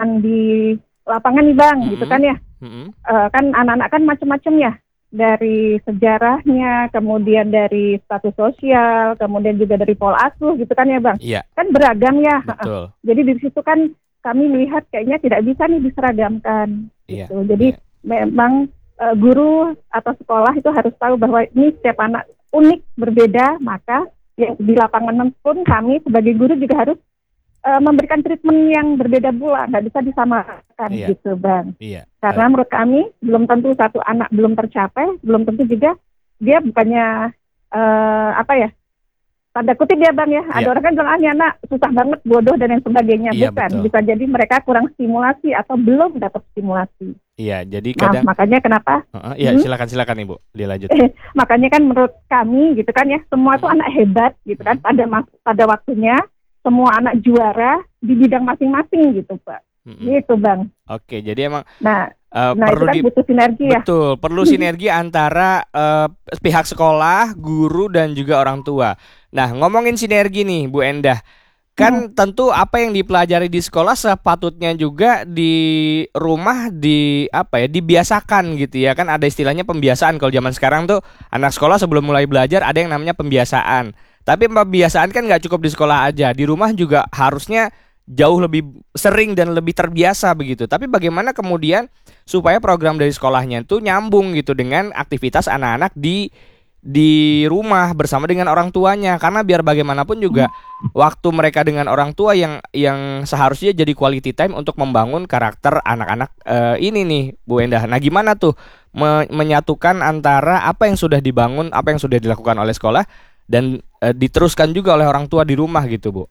kegiatan di lapangan nih Bang, gitu kan ya. Kan anak-anak kan macam-macam ya, dari sejarahnya, kemudian dari status sosial, kemudian juga dari pola asuh gitu kan ya Bang. Iya. Kan beragam ya. Betul. Jadi di situ kan kami melihat kayaknya tidak bisa nih diseragamkan gitu. Jadi memang guru atau sekolah itu harus tahu bahwa ini setiap anak unik, berbeda, maka yang di lapangan pun kami sebagai guru juga harus memberikan treatment yang berbeda pula, nggak bisa disamakan gitu Bang. Karena menurut kami belum tentu satu anak belum tercapai, belum tentu juga dia bukannya tanda kutip ya Bang ya. Ada orang kan bilang anak susah banget, bodoh dan yang sebagainya. Bukan, betul. Bisa jadi mereka kurang stimulasi atau belum dapat stimulasi. Iya, jadi kadang makanya kenapa? Silakan Ibu, dilanjut. Makanya kan menurut kami gitu kan ya, semua tuh anak hebat gitu kan pada waktunya. Semua anak juara di bidang masing-masing gitu Pak. Gitu Bang. Oke, jadi emang perlu itu kan butuh sinergi ya. Betul, perlu sinergi antara pihak sekolah, guru dan juga orang tua. Nah, ngomongin sinergi nih Bu Endah. Kan tentu apa yang dipelajari di sekolah sepatutnya juga di rumah dibiasakan gitu ya. Kan ada istilahnya pembiasaan kalau zaman sekarang tuh anak sekolah sebelum mulai belajar ada yang namanya pembiasaan. Tapi pembiasaan kan nggak cukup di sekolah aja, di rumah juga harusnya jauh lebih sering dan lebih terbiasa begitu. Tapi bagaimana kemudian supaya program dari sekolahnya itu nyambung gitu dengan aktivitas anak-anak di rumah bersama dengan orang tuanya, karena biar bagaimanapun juga waktu mereka dengan orang tua yang seharusnya jadi quality time untuk membangun karakter anak-anak ini nih Bu Endah. Nah gimana tuh menyatukan antara apa yang sudah dibangun, apa yang sudah dilakukan oleh sekolah dan diteruskan juga oleh orang tua di rumah gitu Bu?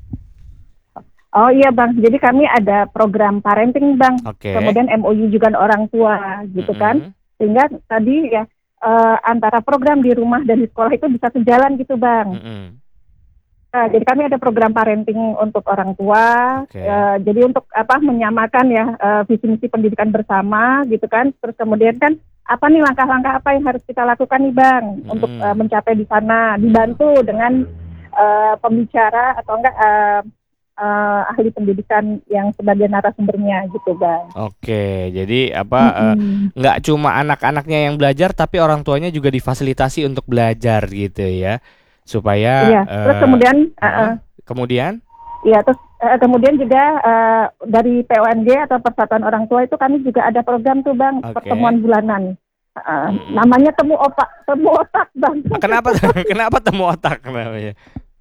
Oh iya Bang, jadi kami ada program parenting Bang, kemudian MOU juga orang tua gitu kan, sehingga tadi ya antara program di rumah dan di sekolah itu bisa sejalan gitu Bang. Jadi kami ada program parenting untuk orang tua, jadi untuk menyamakan ya visi misi pendidikan bersama gitu kan, terus kemudian kan apa nih langkah-langkah apa yang harus kita lakukan nih Bang untuk mencapai di sana, dibantu dengan pembicara atau enggak ahli pendidikan yang sebagai narasumbernya gitu Bang. Oke, jadi nggak cuma anak-anaknya yang belajar tapi orang tuanya juga difasilitasi untuk belajar gitu ya, supaya terus kemudian kemudian juga dari PONG atau Persatuan Orang Tua itu kami juga ada program tuh Bang, pertemuan bulanan. Namanya temu otak Bang. Kenapa temu otak namanya?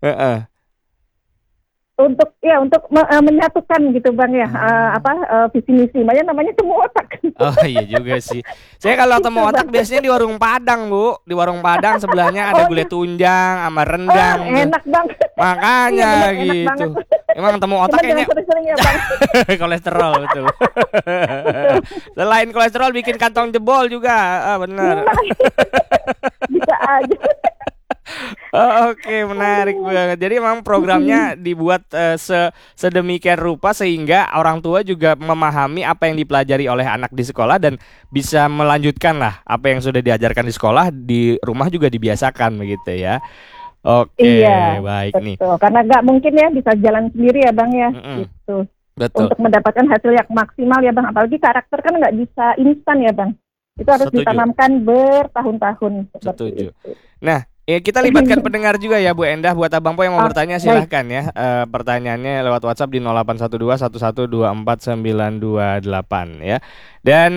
Untuk menyatukan gitu Bang ya, visi misi, namanya temu otak. Oh iya juga sih. Saya kalau temu otak biasanya di warung Padang Bu, di warung Padang sebelahnya ada gulai tunjang sama rendang. Enak Bang. Makanya gitu. Emang temu otak kayaknya ya, Bang. kolesterol betul. Selain kolesterol bikin kantong jebol juga, benar. Bisa aja. Oke, menarik banget. Jadi memang programnya dibuat sedemikian rupa sehingga orang tua juga memahami apa yang dipelajari oleh anak di sekolah dan bisa melanjutkan lah apa yang sudah diajarkan di sekolah di rumah juga dibiasakan begitu ya. Oke, baik betul. Nih. Karena nggak mungkin ya bisa jalan sendiri ya Bang ya, gitu. Betul. Untuk mendapatkan hasil yang maksimal ya Bang. Apalagi karakter kan nggak bisa instan ya Bang. Itu harus ditanamkan bertahun-tahun. Setuju. Nah. Kita libatkan pendengar juga ya Bu Endah. Buat Abang Po yang mau bertanya silahkan ya. Pertanyaannya lewat WhatsApp di 0812 1124 928 ya. Dan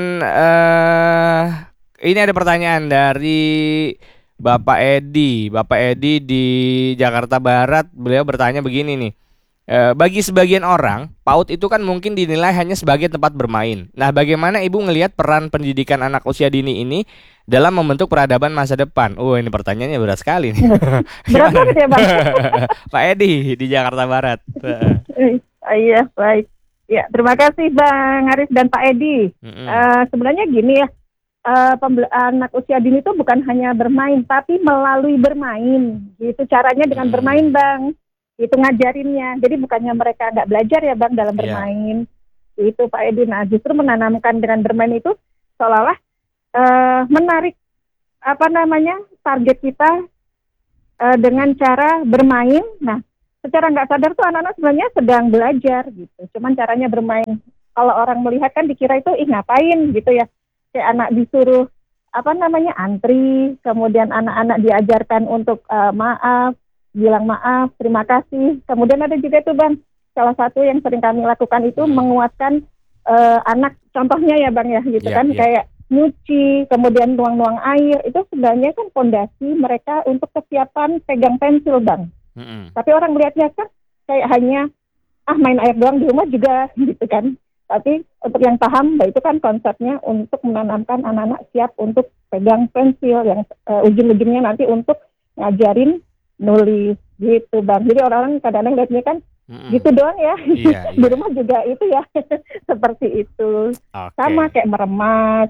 ini ada pertanyaan dari Bapak Edi. Bapak Edi di Jakarta Barat. Beliau bertanya begini nih. Bagi sebagian orang, PAUD itu kan mungkin dinilai hanya sebagai tempat bermain. Nah, bagaimana Ibu ngelihat peran pendidikan anak usia dini ini dalam membentuk peradaban masa depan? Ini pertanyaannya berat sekali nih. Berat banget ya Bang. Pak Edi di Jakarta Barat. Iya, baik. Ya, terima kasih Bang Haris dan Pak Edi. Sebenarnya gini ya, anak usia dini itu bukan hanya bermain, tapi melalui bermain. Gitu caranya dengan bermain Bang. Itu ngajarinnya, jadi bukannya mereka nggak belajar ya Bang dalam bermain, itu Pak Edi. Nah justru menanamkan dengan bermain itu seolah-olah menarik target kita dengan cara bermain. Nah secara nggak sadar tuh anak-anak sebenarnya sedang belajar gitu. Cuman caranya bermain. Kalau orang melihat kan dikira itu ngapain gitu ya. Kayak anak disuruh antri, kemudian anak-anak diajarkan untuk maaf, bilang maaf, terima kasih. Kemudian ada juga tuh Bang, salah satu yang sering kami lakukan itu menguatkan anak, contohnya ya Bang ya gitu kan, kayak nyuci, kemudian nuang-nuang air, itu sebenarnya kan fondasi mereka untuk kesiapan pegang pensil Bang. Tapi orang melihatnya kan kayak hanya main air doang di rumah juga gitu kan. Tapi untuk yang paham, itu kan konsepnya untuk menanamkan anak-anak siap untuk pegang pensil yang ujung-ujungnya nanti untuk ngajarin nulis gitu Bang. Jadi orang-orang kadang-kadang lihatnya kan gitu doang ya. Di rumah juga itu ya seperti itu. Sama kayak meremas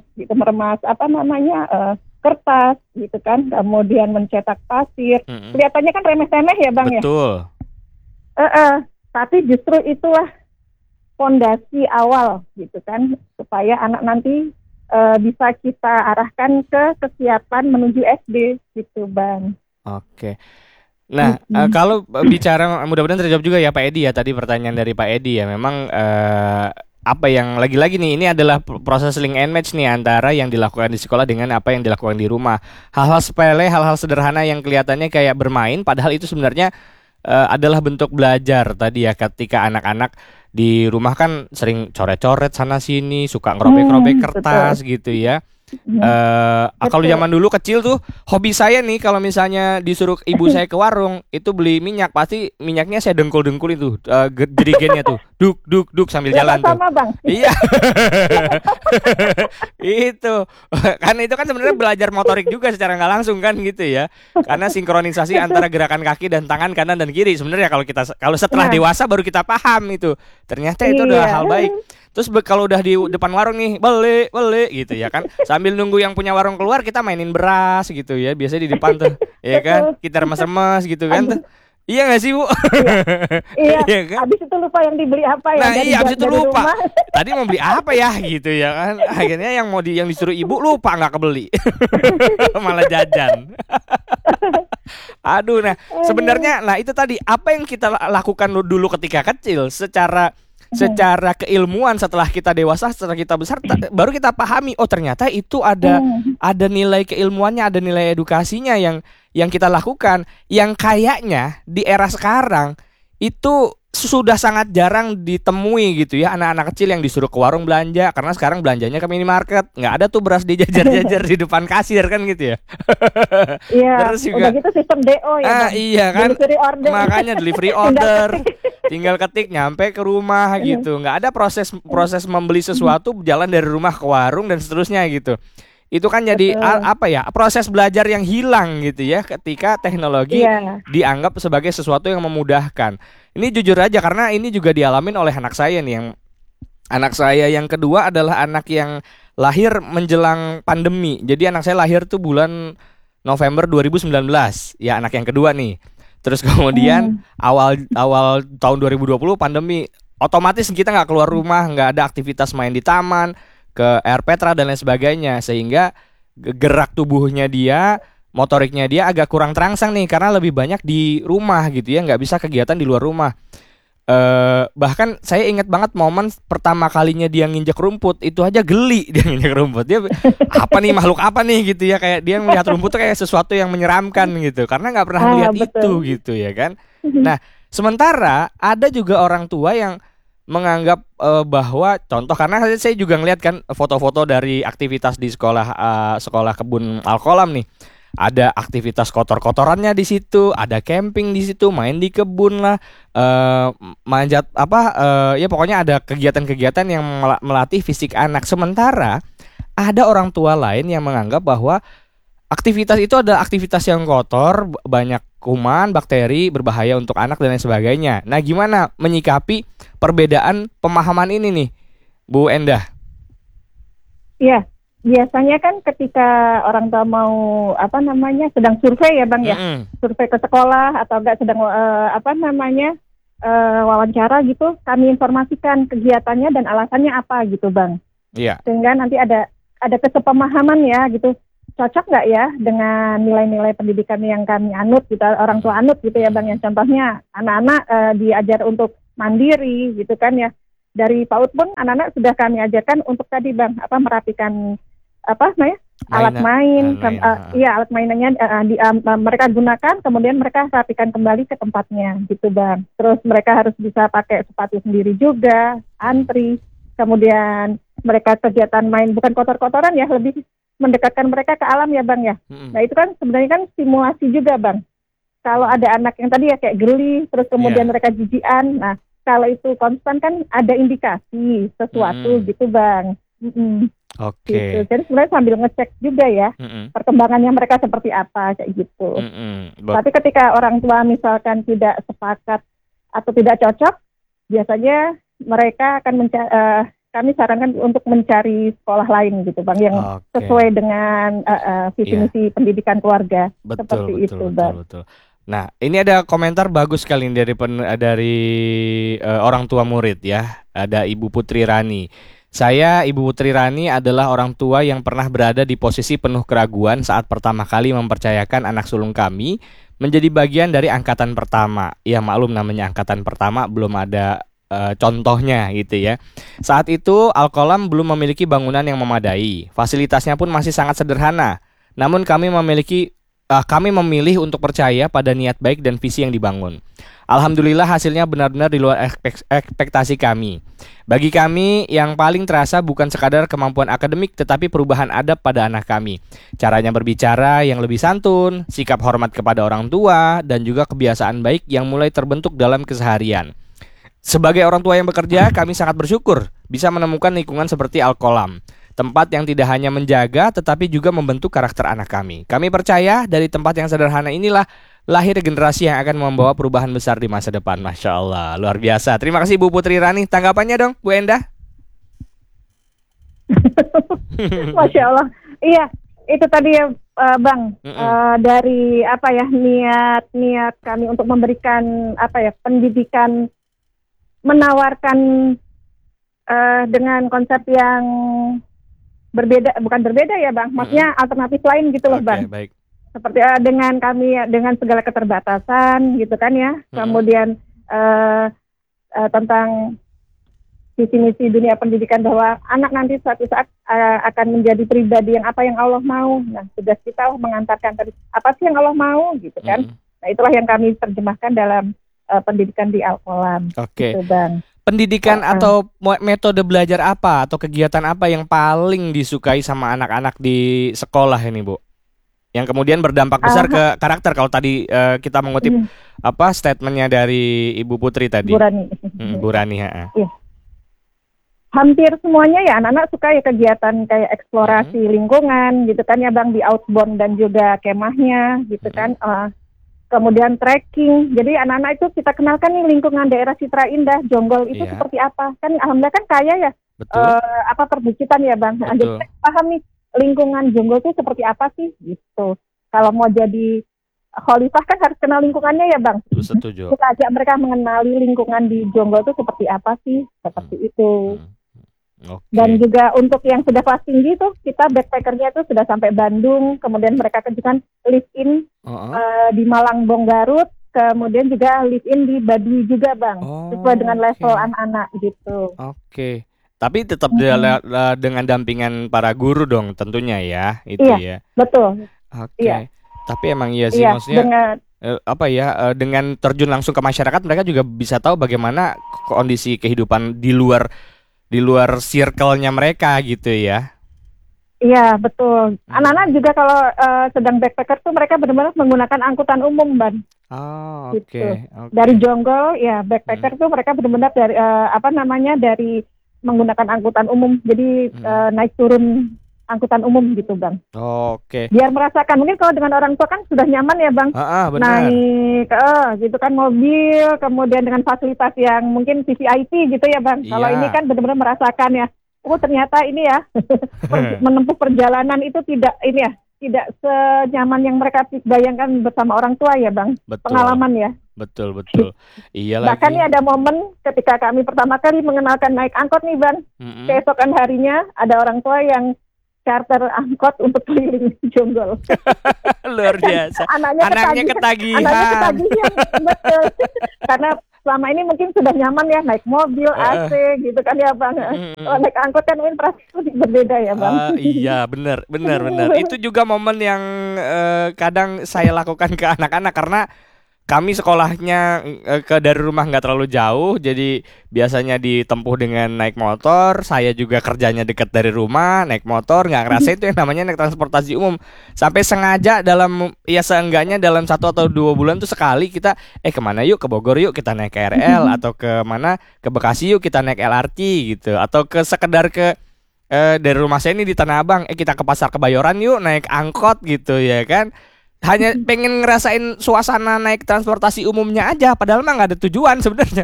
kertas gitu kan, kemudian mencetak pasir. Kelihatannya kan remeh-temeh ya Bang. Betul. Ya. Tapi justru itulah fondasi awal gitu kan, supaya anak nanti bisa kita arahkan ke kesiapan menuju SD gitu Bang. Oke. Nah, kalau bicara, mudah-mudahan terjawab juga ya Pak Edi ya, tadi pertanyaan dari Pak Edi ya, memang apa yang lagi-lagi nih, ini adalah proses link and match nih antara yang dilakukan di sekolah dengan apa yang dilakukan di rumah. Hal-hal sepele, hal-hal sederhana yang kelihatannya kayak bermain, padahal itu sebenarnya adalah bentuk belajar tadi ya, ketika anak-anak di rumah kan sering coret-coret sana sini, suka ngerobek-ngerobek kertas gitu ya. Kalau zaman dulu kecil tuh, hobi saya nih kalau misalnya disuruh ibu saya ke warung itu beli minyak, pasti minyaknya saya dengkul-dengkul itu jerigennya tuh, duk sambil jalan tuh. Sama Bang. Iya. Itu kan, itu kan sebenarnya belajar motorik juga secara nggak langsung kan gitu ya, karena sinkronisasi antara gerakan kaki dan tangan kanan dan kiri. Sebenarnya kalau setelah dewasa baru kita paham itu ternyata itu adalah hal baik. Terus kalau udah di depan warung nih, beli gitu ya kan, sambil nunggu yang punya warung keluar, kita mainin beras gitu ya, biasanya di depan tuh, ya kan, kita remes-remes gitu kan tuh. Iya nggak sih Bu? Iya. Kan? Abis itu lupa yang dibeli apa ya? Nah abis itu lupa. Tadi mau beli apa ya gitu ya kan? Akhirnya yang disuruh ibu lupa, nggak kebeli, malah jajan. Aduh, nah sebenarnya, nah itu tadi apa yang kita lakukan dulu ketika kecil, secara keilmuan, setelah kita dewasa, setelah kita besar, baru kita pahami, oh ternyata itu ada nilai keilmuannya, ada nilai edukasinya yang kita lakukan, yang kayaknya di era sekarang itu sudah sangat jarang ditemui gitu ya, anak-anak kecil yang disuruh ke warung belanja, karena sekarang belanjanya ke minimarket, nggak ada tuh beras dijajar-jajar di depan kasir kan gitu ya. Iya. Terus juga udah gitu sistem DO ya. Iya kan. Makanya delivery order. Tinggal ketik nyampe ke rumah gitu. Nggak ada proses membeli sesuatu jalan dari rumah ke warung dan seterusnya gitu. Itu kan jadi proses belajar yang hilang gitu ya, ketika teknologi dianggap sebagai sesuatu yang memudahkan. Ini jujur aja, karena ini juga dialamin oleh anak saya nih, anak saya yang kedua adalah anak yang lahir menjelang pandemi. Jadi anak saya lahir tuh bulan November 2019, ya anak yang kedua nih. Terus kemudian awal tahun 2020 pandemi, otomatis kita nggak keluar rumah, nggak ada aktivitas main di taman, ke air petra dan lain sebagainya, sehingga gerak tubuhnya dia, motoriknya dia agak kurang terangsang nih, karena lebih banyak di rumah gitu ya, nggak bisa kegiatan di luar rumah. Bahkan saya ingat banget momen pertama kalinya dia nginjek rumput, itu aja geli dia nginjek rumput. Dia apa nih, makhluk apa nih gitu ya, kayak dia melihat rumput tuh kayak sesuatu yang menyeramkan gitu, karena nggak pernah melihat itu gitu ya kan. Nah sementara ada juga orang tua yang menganggap bahwa, contoh, karena saya juga ngeliat kan foto-foto dari aktivitas di sekolah kebun Al-Qolam nih, ada aktivitas kotor-kotorannya di situ, ada camping di situ, main di kebun lah, manjat ya pokoknya ada kegiatan-kegiatan yang melatih fisik anak. Sementara ada orang tua lain yang menganggap bahwa aktivitas itu adalah aktivitas yang kotor, banyak kuman, bakteri, berbahaya untuk anak dan lain sebagainya. Nah, gimana menyikapi perbedaan pemahaman ini nih, Bu Endah? Iya, biasanya kan ketika orang tua mau sedang survei ya Bang ya, survei ke sekolah atau enggak sedang wawancara gitu, kami informasikan kegiatannya dan alasannya apa gitu Bang. Iya. Sehingga nanti ada kesepemahaman ya gitu. cocok nggak ya dengan nilai-nilai pendidikan yang kami anut, gitu, orang tua anut gitu ya Bang. Yang contohnya anak-anak diajar untuk mandiri gitu kan ya. Dari PAUD pun anak-anak sudah kami ajarkan untuk tadi Bang, merapikan alat main, alat mainannya mereka gunakan, kemudian mereka rapikan kembali ke tempatnya gitu Bang. Terus mereka harus bisa pakai sepatu sendiri juga, antri, kemudian mereka kegiatan main bukan kotor-kotoran ya, lebih mendekatkan mereka ke alam ya Bang ya. Nah itu kan sebenarnya kan stimulasi juga Bang. Kalau ada anak yang tadi ya kayak geli, terus kemudian mereka jijian, nah kalau itu konstan kan ada indikasi sesuatu gitu Bang. Oke. Gitu. Jadi sebenarnya sambil ngecek juga ya perkembangannya mereka seperti apa kayak gitu. Tapi ketika orang tua misalkan tidak sepakat atau tidak cocok, biasanya mereka akan kami sarankan untuk mencari sekolah lain gitu Bang yang sesuai dengan visi misi pendidikan keluarga. Seperti itu Bang. Betul. Nah, ini ada komentar bagus sekali dari orang tua murid ya. Ada Ibu Putri Rani. Saya, Ibu Putri Rani, adalah orang tua yang pernah berada di posisi penuh keraguan saat pertama kali mempercayakan anak sulung kami menjadi bagian dari angkatan pertama. Ya maklum namanya angkatan pertama, belum ada contohnya gitu ya. Saat itu Al-Qalam belum memiliki bangunan yang memadai. Fasilitasnya pun masih sangat sederhana. Namun kami memilih untuk percaya pada niat baik dan visi yang dibangun. Alhamdulillah hasilnya benar-benar di luar ekspektasi kami. Bagi kami yang paling terasa bukan sekadar kemampuan akademik tetapi perubahan adab pada anak kami. Caranya berbicara yang lebih santun, sikap hormat kepada orang tua, dan juga kebiasaan baik yang mulai terbentuk dalam keseharian. Sebagai orang tua yang bekerja, kami sangat bersyukur bisa menemukan lingkungan seperti Al-Qalam. Tempat yang tidak hanya menjaga tetapi juga membentuk karakter anak kami. Kami percaya dari tempat yang sederhana inilah lahir generasi yang akan membawa perubahan besar di masa depan. Masya Allah, luar biasa. Terima kasih Bu Putri Rani. Tanggapannya dong Bu Endah. Masya Allah. Iya, itu tadi ya Bang. Dari niat kami untuk memberikan pendidikan, menawarkan dengan konsep yang bukan berbeda ya Bang, maksudnya alternatif lain gitu loh Bang. Baik. Seperti dengan kami dengan segala keterbatasan gitu kan ya, kemudian tentang visi misi dunia pendidikan bahwa anak nanti suatu saat akan menjadi pribadi yang apa yang Allah mau. Nah sudah kita mengantarkan tadi apa sih yang Allah mau gitu kan. Nah itulah yang kami terjemahkan dalam pendidikan di Al-Qalam. Oke. Gitu, Bang. Pendidikan atau metode belajar apa atau kegiatan apa yang paling disukai sama anak-anak di sekolah ini, Bu? Yang kemudian berdampak besar ke karakter kalau tadi kita mengutip statementnya dari Ibu Putri tadi. Bu Rani. Iya. Hampir semuanya ya anak-anak suka ya kegiatan kayak eksplorasi lingkungan gitu kan ya Bang, di outbound dan juga kemahnya gitu kan. Kemudian trekking, jadi anak-anak itu kita kenalkan nih lingkungan daerah Citra Indah, Jonggol itu seperti apa, kan alhamdulillah kan kaya ya, perbukitan ya Bang, jadi kita paham nih lingkungan Jonggol itu seperti apa sih, gitu. Kalau mau jadi khalifah kan harus kenal lingkungannya ya Bang. Setuju. Kita ajak mereka mengenali lingkungan di Jonggol itu seperti apa sih, seperti itu. Dan juga untuk yang sudah kelas tinggi tuh kita backpackernya itu sudah sampai Bandung, kemudian mereka kerjakan live in di Malangbong Garut, kemudian juga live in di Baduy juga Bang, sesuai dengan level anak-anak gitu. Oke. Tapi tetap dengan dampingan para guru dong tentunya ya, itu ya. Betul. Oke. Iya. Tapi emang iya sih maksudnya dengan terjun langsung ke masyarakat mereka juga bisa tahu bagaimana kondisi kehidupan di luar circle-nya mereka gitu ya. Iya, betul. Anak-anak juga kalau sedang backpacker tuh mereka benar-benar menggunakan angkutan umum, Bang. Oh, oke. Gitu. Dari Jonggol, ya backpacker tuh mereka benar-benar dari dari menggunakan angkutan umum. Jadi naik turun angkutan umum gitu, Bang. Oke. Biar merasakan. Mungkin kalau dengan orang tua kan sudah nyaman ya, Bang. Benar. Naik gitu kan mobil, kemudian dengan fasilitas yang mungkin VVIP gitu ya, Bang. Kalau ini kan benar-benar merasakan ya. Oh, ternyata ini ya menempuh perjalanan itu tidak senyaman yang mereka bayangkan bersama orang tua ya, Bang. Betul. Pengalaman ya. Betul. Iya lagi. Bahkan nih ada momen ketika kami pertama kali mengenalkan naik angkot nih, Bang. Keesokan harinya ada orang tua yang charter angkot untuk keliling Jonggol. Luar biasa. Anaknya ketagihan. Betul. Karena selama ini mungkin sudah nyaman ya naik mobil AC gitu kan ya Bang. Naik angkot kan infrastruktur berbeda ya Bang. Iya benar. Itu juga momen yang kadang saya lakukan ke anak-anak karena kami sekolahnya dari rumah nggak terlalu jauh, jadi biasanya ditempuh dengan naik motor. Saya juga kerjanya dekat dari rumah, naik motor, nggak ngerasain itu yang namanya naik transportasi umum. Sampai sengaja seenggaknya dalam 1 atau 2 bulan tuh sekali kita kemana yuk, ke Bogor yuk kita naik KRL, atau ke mana, ke Bekasi yuk kita naik LRT gitu, atau sekedar dari rumah saya ini di Tanah Abang, kita ke Pasar Kebayoran yuk naik angkot gitu ya kan. Hanya pengen ngerasain suasana naik transportasi umumnya aja, padahal mah nggak ada tujuan sebenarnya.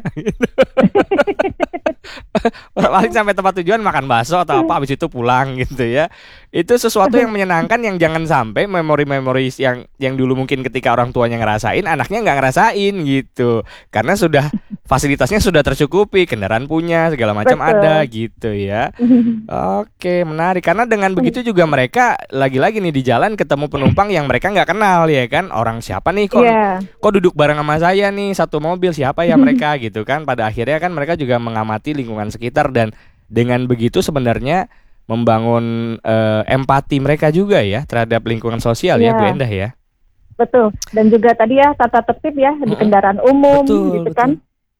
Paling sampai tempat tujuan makan bakso atau apa, habis itu pulang gitu ya. Itu sesuatu yang menyenangkan yang jangan sampai memori-memori yang dulu mungkin ketika orang tuanya ngerasain, anaknya nggak ngerasain gitu. Karena fasilitasnya sudah tercukupi, kendaraan punya, segala macam ada gitu ya. Oke, menarik. Karena dengan begitu juga mereka lagi-lagi nih di jalan ketemu penumpang yang mereka nggak kenal ya kan, orang siapa nih kok duduk bareng sama saya nih satu mobil, siapa ya mereka gitu kan. Pada akhirnya kan mereka juga mengamati lingkungan sekitar, dan dengan begitu sebenarnya membangun empati mereka juga ya terhadap lingkungan sosial ya Bu Endah ya. Betul. Dan juga tadi ya tata tertib ya di kendaraan umum gitu kan.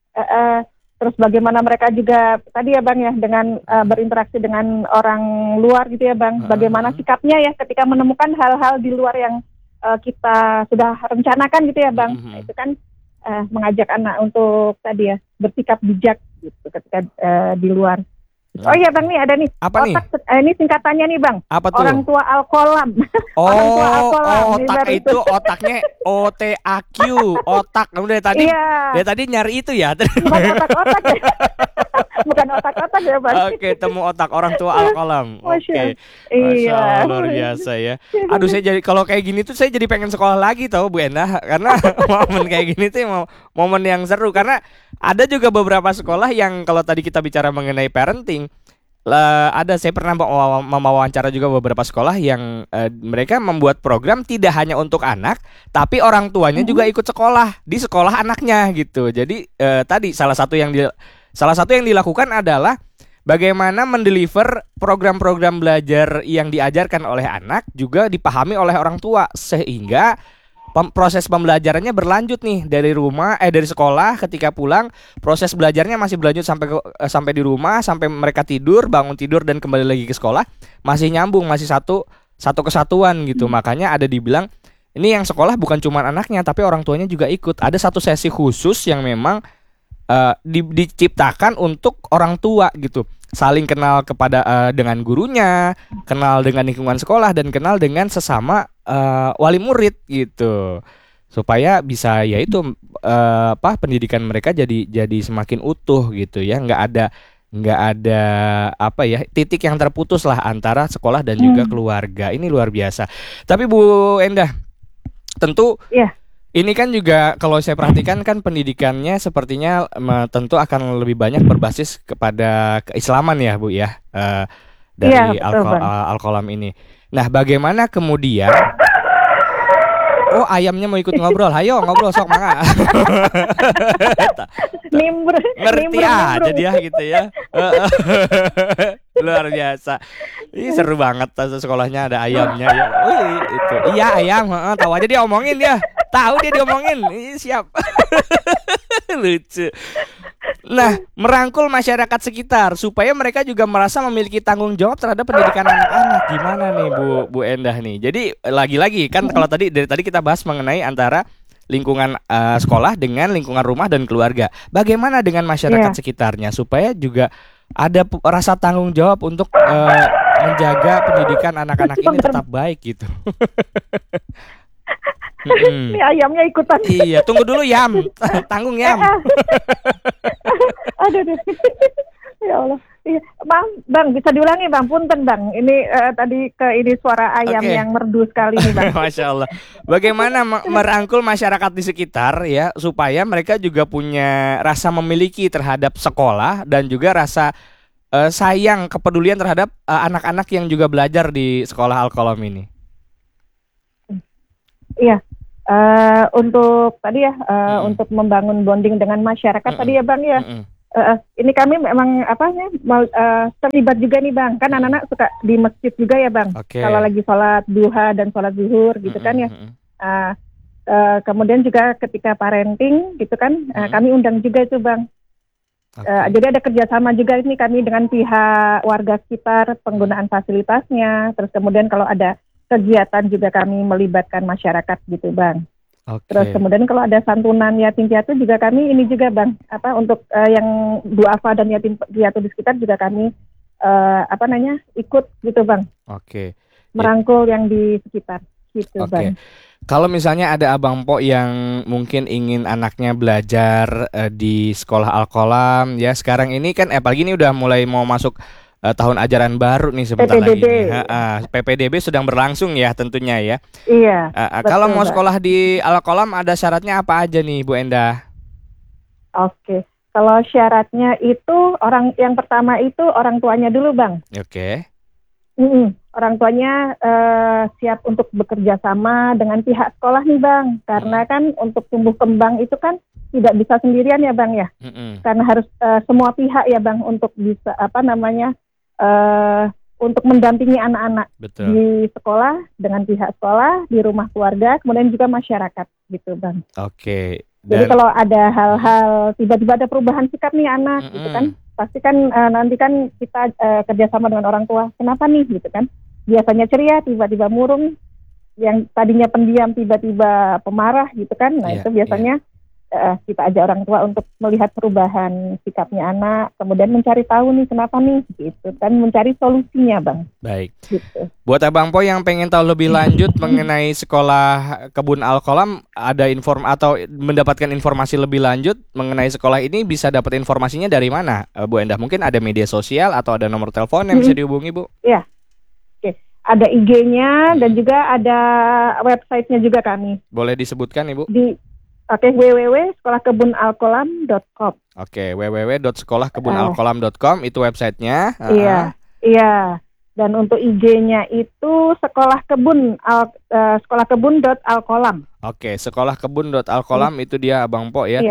Terus bagaimana mereka juga tadi ya Bang ya dengan berinteraksi dengan orang luar gitu ya Bang. Bagaimana sikapnya ya ketika menemukan hal-hal di luar yang kita sudah rencanakan gitu ya Bang. Itu kan mengajak anak untuk tadi ya bersikap bijak gitu ketika di luar. Oh iya Bang, nih ada nih. Apa otak, ini singkatannya nih Bang. Apa tuh? Orang tua alkolam. Orang tua alkolam. Otak itu otaknya OTAQ, otak. Kamu dari tadi nyari itu ya. Bukan otak-otak ya. Bukan otak-otak ya Bang. Oke, temu otak orang tua alkolam. Oke. Masya Allah, luar biasa ya. Aduh, saya jadi kalau kayak gini tuh saya jadi pengen sekolah lagi tau Bu Endah, karena momen kayak gini tuh momen yang seru. Karena ada juga beberapa sekolah yang kalau tadi kita bicara mengenai parenting, saya pernah mewawancara juga beberapa sekolah yang mereka membuat program tidak hanya untuk anak, tapi orang tuanya juga ikut sekolah di sekolah anaknya gitu. Jadi tadi salah satu yang dilakukan adalah bagaimana mendeliver program-program belajar yang diajarkan oleh anak juga dipahami oleh orang tua, sehingga proses pembelajarannya berlanjut nih dari sekolah. Ketika pulang proses belajarnya masih berlanjut sampai di rumah, sampai mereka bangun tidur dan kembali lagi ke sekolah, masih nyambung, masih satu kesatuan gitu. Makanya ada dibilang ini yang sekolah bukan cuma anaknya tapi orang tuanya juga ikut. Ada satu sesi khusus yang memang diciptakan untuk orang tua gitu, saling kenal dengan gurunya, kenal dengan lingkungan sekolah, dan kenal dengan sesama wali murid gitu, supaya bisa pendidikan mereka jadi semakin utuh gitu ya, nggak ada titik yang terputus lah antara sekolah dan juga keluarga. Ini luar biasa. Tapi Bu Endah, tentu ini kan juga kalau saya perhatikan kan pendidikannya sepertinya tentu akan lebih banyak berbasis kepada keislaman ya Bu ya, dari alkolam ini. Nah, bagaimana kemudian ayamnya mau ikut ngobrol. Hayo ngobrol sok mangga. Ngerti aja dia gitu ya. Luar biasa. Ini seru banget, sekolahnya ada ayamnya ya. Itu. Iya ayam, tahu aja dia omongin dia. Tahu dia diomongin. Siap. Lucu. Nah, merangkul masyarakat sekitar supaya mereka juga merasa memiliki tanggung jawab terhadap pendidikan anak-anak. Gimana nih Bu Endah nih? Jadi lagi-lagi kan kalau dari tadi kita bahas mengenai antara lingkungan sekolah dengan lingkungan rumah dan keluarga. Bagaimana dengan masyarakat sekitarnya supaya juga ada rasa tanggung jawab untuk menjaga pendidikan anak-anak ini tetap baik gitu. Ini ayamnya ikutan. Iya, tunggu dulu Yam. Tanggung Yam. Aduh. Ya Allah. Iya, Bang, bisa diulangi Bang, punten Bang. Ini tadi ini suara ayam yang merdu sekali nih Bang. Masya Allah. Bagaimana merangkul masyarakat di sekitar ya supaya mereka juga punya rasa memiliki terhadap sekolah dan juga rasa sayang, kepedulian terhadap anak-anak yang juga belajar di sekolah Al-Qalam ini? Iya, untuk tadi ya, untuk membangun bonding dengan masyarakat tadi ya Bang ya. Ini kami memang terlibat juga nih Bang, kan anak-anak suka di masjid juga ya Bang. Kalau lagi sholat duha dan sholat zuhur gitu kan ya. Kemudian juga ketika parenting gitu kan, kami undang juga itu Bang. Jadi ada kerjasama juga ini kami dengan pihak warga sekitar, penggunaan fasilitasnya. Terus kemudian kalau ada kegiatan juga kami melibatkan masyarakat gitu Bang. Terus kemudian kalau ada santunan yatim piatu juga kami ini juga Bang, untuk yang duafa dan yatim piatu di sekitar juga kami ikut gitu Bang. Merangkul yang di sekitar gitu Bang. Kalau misalnya ada Abang Po yang mungkin ingin anaknya belajar di sekolah Al-Qalam ya, sekarang ini kan apalagi ini udah mulai mau masuk tahun ajaran baru nih sebentar lagi. PPDB sedang berlangsung ya tentunya ya. Iya. Kalau mau sekolah di Al-Qalam ada syaratnya apa aja nih Bu Endah? Kalau syaratnya itu yang pertama itu orang tuanya dulu Bang. Orang tuanya siap untuk bekerja sama dengan pihak sekolah nih Bang. Karena kan untuk tumbuh kembang itu kan tidak bisa sendirian ya Bang ya. Karena harus semua pihak ya Bang untuk bisa untuk mendampingi anak-anak di sekolah, dengan pihak sekolah, di rumah keluarga, kemudian juga masyarakat gitu Bang. Jadi kalau ada hal-hal tiba-tiba ada perubahan sikap nih anak gitu kan, pasti kan nanti kan kita kerjasama dengan orang tua. Kenapa nih gitu kan? Biasanya ceria, tiba-tiba murung, yang tadinya pendiam tiba-tiba pemarah gitu kan. Nah itu biasanya kita ajak orang tua untuk melihat perubahan sikapnya anak, kemudian mencari tahu nih kenapa nih gitu kan, mencari solusinya Bang. Baik. Gitu. Buat Abang Po yang pengen tahu lebih lanjut mengenai sekolah Kebun Al-Qalam, ada atau mendapatkan informasi lebih lanjut mengenai sekolah ini, bisa dapat informasinya dari mana Bu Endah? Mungkin ada media sosial atau ada nomor telepon yang bisa dihubungi Bu? Iya. Ada IG-nya dan juga ada website-nya juga kami. Boleh disebutkan Ibu? www.sekolahkebunalqalam.com. www.sekolahkebunalqalam.com itu websitenya. Iya. Dan untuk IG-nya itu sekolahkebun.alqalam. Sekolahkebun.alqalam itu dia Abang Po ya.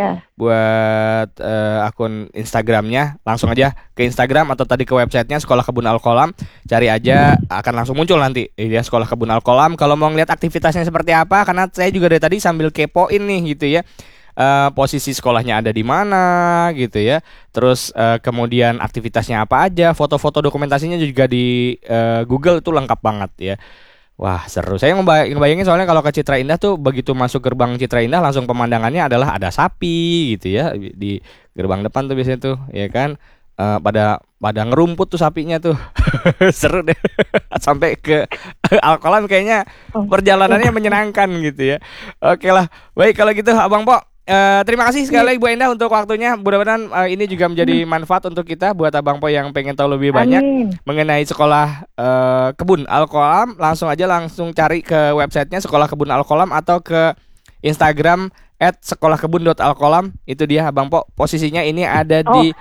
Buat akun Instagramnya, langsung aja ke Instagram atau tadi ke websitenya Sekolah Kebun Al-Qalam, cari aja akan langsung muncul nanti ya Sekolah Kebun Al-Qalam. Kalau mau ngeliat aktivitasnya seperti apa, karena saya juga dari tadi sambil kepoin nih gitu ya, posisi sekolahnya ada di mana gitu ya. Terus kemudian aktivitasnya apa aja, foto-foto dokumentasinya juga di Google itu lengkap banget ya. Wah seru. Saya ngebayangin soalnya kalau ke Citra Indah tuh begitu masuk gerbang Citra Indah langsung pemandangannya adalah ada sapi gitu ya di gerbang depan tuh biasanya tuh ya kan, pada ngerumput tuh sapinya tuh. Seru deh. Sampai ke Al-Qalam kayaknya perjalanannya menyenangkan gitu ya. Oke lah. Baik kalau gitu Abang Po, terima kasih sekali lagi Bu Endah untuk waktunya. Mudah-mudahan ini juga menjadi manfaat untuk kita, buat Abang Po yang pengen tahu lebih banyak mengenai sekolah Kebun Al-Qalam. Langsung cari ke websitenya Sekolah Kebun Al-Qalam atau ke Instagram @sekolahkebun.alqalam. Itu dia Abang Po. Posisinya ini ada di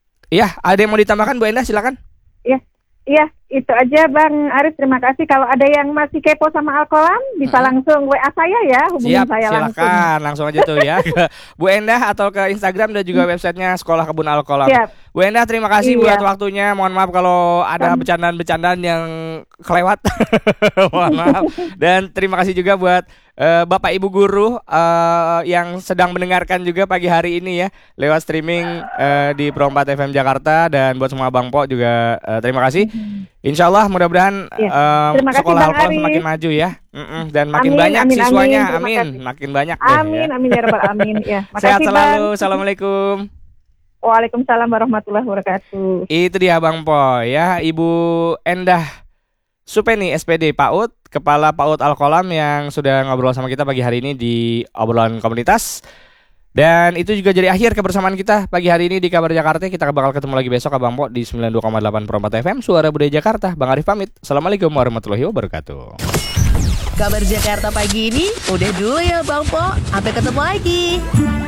ada yang mau ditambahkan Bu Endah, silakan. Iya, itu aja Bang Arif, terima kasih. Kalau ada yang masih kepo sama Al-Qalam, bisa langsung WA saya ya, hubungin saya langsung. Langsung aja tuh ya ke Bu Endah atau ke Instagram dan juga websitenya Sekolah Kebun Al-Qalam. Bu Endah terima kasih buat waktunya. Mohon maaf kalau ada bercandaan-bercandaan yang kelewat. Mohon maaf. Dan terima kasih juga buat Bapak Ibu guru yang sedang mendengarkan juga pagi hari ini ya lewat streaming di Pro 4 FM Jakarta, dan buat semua Bang Po juga terima kasih. Insya Allah mudah-mudahan sekolah Al-Qalam semakin maju ya, dan makin banyak siswanya. Makin banyak. Amin ya rabbal alamin. Ya, sehat selalu. Assalamualaikum. Waalaikumsalam warahmatullahi wabarakatuh. Itu dia Bang Po ya, Ibu Endah Supeni SPD PAUD, Kepala PAUD Al-Qalam yang sudah ngobrol sama kita pagi hari ini di obrolan komunitas. Dan itu juga jadi akhir kebersamaan kita pagi hari ini di Kabar Jakarta. Kita bakal ketemu lagi besok Abang Po di 92,8 Pro 4 FM Suara Budaya Jakarta. Bang Arif pamit. Assalamualaikum warahmatullahi wabarakatuh. Kabar Jakarta pagi ini udah dulu ya Bang Po. Sampai ketemu lagi.